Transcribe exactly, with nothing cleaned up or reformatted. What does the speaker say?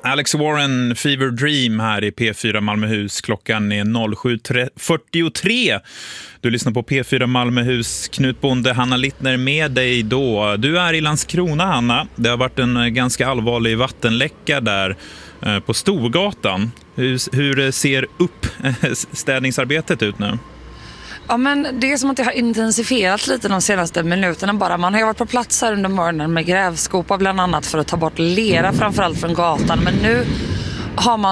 Alex Warren, Fever Dream här i P fyra Malmöhus. Klockan är sju fyrtiotre. Du lyssnar på P fyra Malmöhus. Knut Bonde, Hanna Littner med dig då. Du är i Landskrona, Hanna. Det har varit en ganska allvarlig vattenläcka där på Storgatan. Hur, hur ser uppstädningsarbetet ut nu? Ja, men det är som att det har intensifierat lite de senaste minuterna bara. Man har ju varit på plats här under morgonen med grävskopa bland annat för att ta bort lera framförallt från gatan. Men nu har man